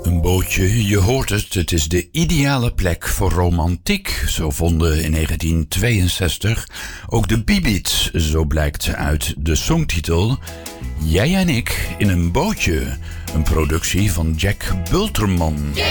Een bootje, je hoort het, het is de ideale plek voor romantiek. Zo vonden in 1962 ook de Bee-Beats, zo blijkt uit de songtitel Jij en ik in een bootje. Een productie van Jack Bulterman.